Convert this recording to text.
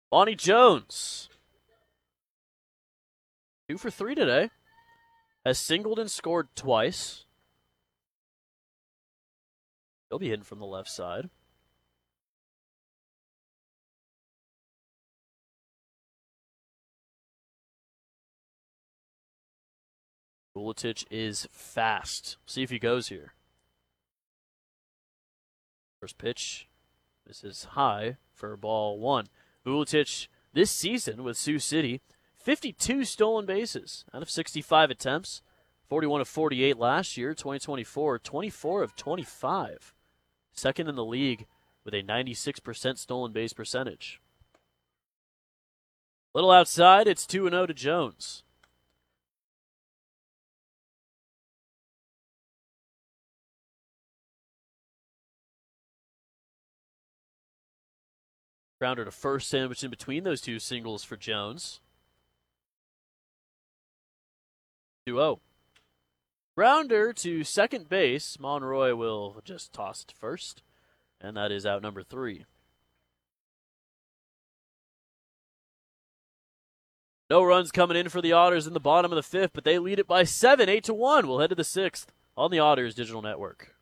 Bonnie Jones, 2 for 3 today. Has singled and scored twice. He'll be hitting from the left side. Vuletic is fast. See if he goes here. First pitch. This is high for ball one. Vuletic this season with Sioux City, 52 stolen bases out of 65 attempts. 41 of 48 last year, 2024, 24 of 25. Second in the league with a 96% stolen base percentage. Little outside, it's 2-0 to Jones. Grounder to first, sandwich in between those two singles for Jones. 2-0. Grounder to second base. Monroy will just toss it to first. And that is out number 3. No runs coming in for the Otters in the bottom of the 5th, but they lead it by 7, 8-1. We'll head to the 6th on the Otters Digital Network.